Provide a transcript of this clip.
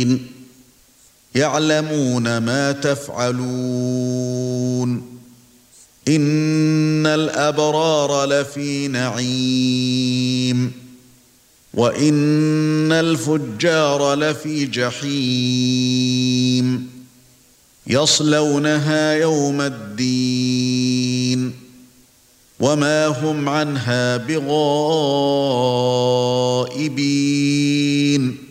يعلمون ما تفعلون إن الأبرار لفي نعيم وإن الفجار لفي جحيم يصلونها يوم الدين وما هم عنها بغائبين